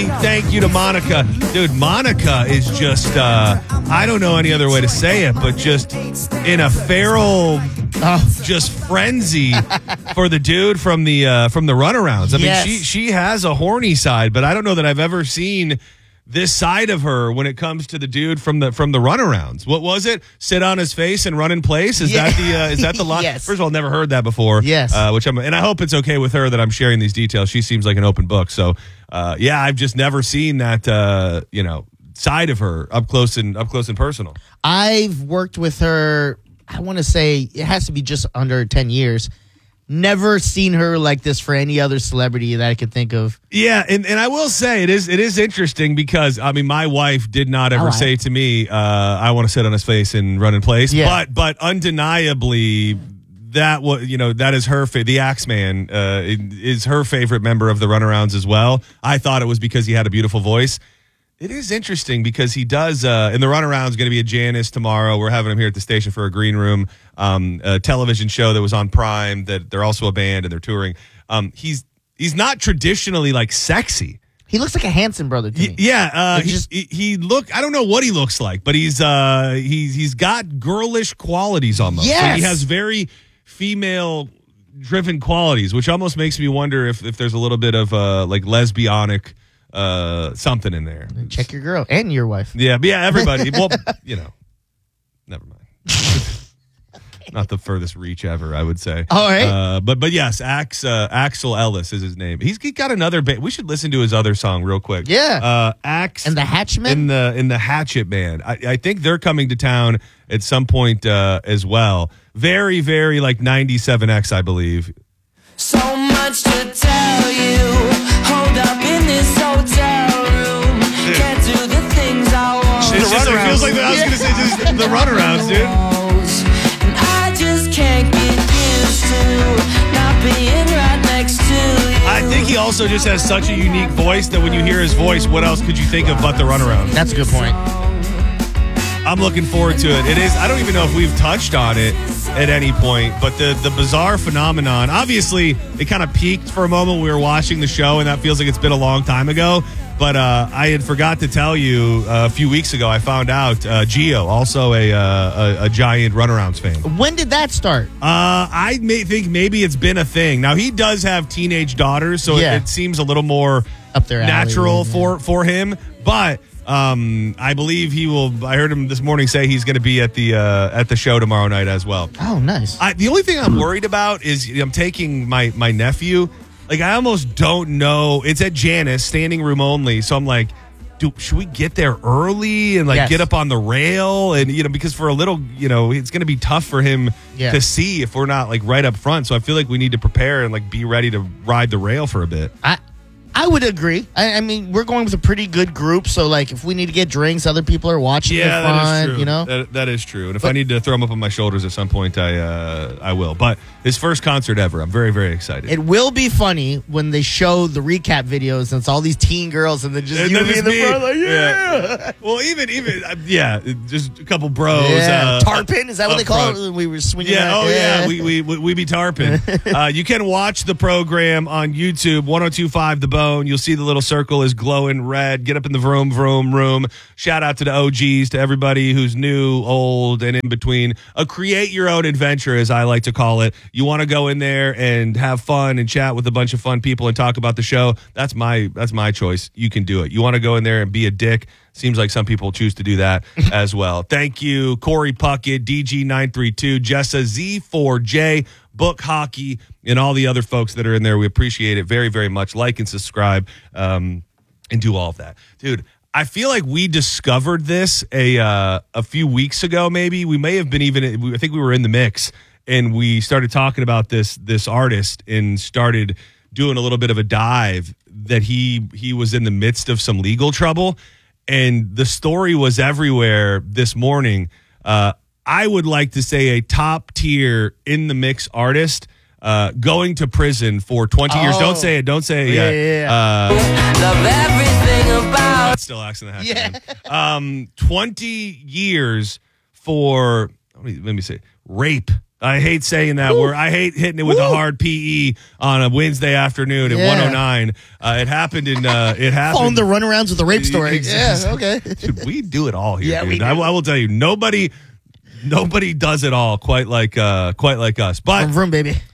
thank you to Monica. Dude, Monica is just, I don't know any other way to say it, but just in a feral, just frenzy for the dude from the Runarounds. I mean, she has a horny side, but I don't know that I've ever seen this side of her when it comes to the dude from the Runarounds. What was it? Sit on his face and run in place? Is that the line? Yes. First of all, never heard that before. Yes. And I hope it's okay with her that I'm sharing these details. She seems like an open book. So, I've just never seen that side of her up close and personal. I've worked with her, I want to say it has to be just under 10 years. Never seen her like this for any other celebrity that I could think of. Yeah, and I will say it is interesting because I mean my wife did not ever say to me, "I want to sit on his face and run in place." Yeah. But undeniably, that that is her. The Axeman is her favorite member of the Runarounds as well. I thought it was because he had a beautiful voice. It is interesting because he does, in the Runaround's going to be at Janice tomorrow. We're having him here at the station for a Green Room, a television show that was on Prime, that they're also a band and they're touring. He's not traditionally like sexy. He looks like a Hanson brother to me. Yeah, he I don't know what he looks like, but he's got girlish qualities almost. Yes. So he has very female driven qualities, which almost makes me wonder if there's a little bit of like lesbianic something in there. Check your girl and your wife. Yeah, everybody. Well, never mind. Not the furthest reach ever, I would say. All right. But yes, Axel Ellis is his name. He's got another band. We should listen to his other song real quick. Yeah. Axe and the Hatchmen in the Hatchet Band. I think they're coming to town at some point as well. Very, very like 97X, I believe. So much to tell you. Hold up in this hotel room. Can't do the things I want. It feels like I was going to say just the Runarounds, dude. And I just can't get used to not being right next to you. I think he also just has such a unique voice that when you hear his voice, what else could you think of but the Runarounds? That's a good point. I'm looking forward to it. It is. I don't even know if we've touched on it at any point, but the bizarre phenomenon, obviously it kind of peaked for a moment when we were watching the show, and that feels like it's been a long time ago. But I had forgot to tell you a few weeks ago, I found out Gio, also a giant Runarounds fan. When did that start? I think maybe it's been a thing. Now, he does have teenage daughters, so it seems a little more up there natural for him. But I believe he will. I heard him this morning say he's going to be at the show tomorrow night as well. Oh, nice. The only thing I'm worried about is I'm taking my nephew. Like, I almost don't know. It's at Janice, standing room only. So I'm like, should we get there early and get up on the rail? And, because for a little, it's going to be tough for him to see if we're not like right up front. So I feel like we need to prepare and be ready to ride the rail for a bit. I would agree. I mean, we're going with a pretty good group, so if we need to get drinks, other people are watching. Yeah, that is true. That is true. And if I need to throw him up on my shoulders at some point, I will. But his first concert ever. I'm very, very excited. It will be funny when they show the recap videos and it's all these teen girls and then just you in the front, like, yeah. Well, even just a couple bros. Yeah. Tarpon, is that what they call it? We were swinging. Yeah. We be tarpon. You can watch the program on YouTube, 102.5 The Bone. You'll see the little circle is glowing red. Get up in the vroom room. Shout out to the OGs, to everybody who's new, old, and in between. A create your own adventure, as I like to call it. You want to go in there and have fun and chat with a bunch of fun people and talk about the show. That's my choice. You can do it. You want to go in there and be a dick. Seems like some people choose to do that as well. Thank you, Corey Puckett, DG932, Jessa Z4J, Book Hockey, and all the other folks that are in there. We appreciate it very, very much. Like and subscribe and do all of that. Dude, I feel like we discovered this a few weeks ago, maybe. We may have been I think we were in the mix, and we started talking about this artist and started doing a little bit of a dive that he was in the midst of some legal trouble. And the story was everywhere this morning. I would like to say a top tier in the mix artist going to prison for 20 years. Don't say it. Don't say it. Love everything about. That's still Axe and the Hatchet. 20 years for, let me say, rape I hate saying that word. I hate hitting it with a hard PE on a Wednesday afternoon at 109. It happened in it happened. Following the runarounds with the rape story. Exactly. Yeah, okay. Dude, we do it all here. Yeah, dude. we do. I will tell you, nobody does it all quite like us. But Vroom, vroom, baby.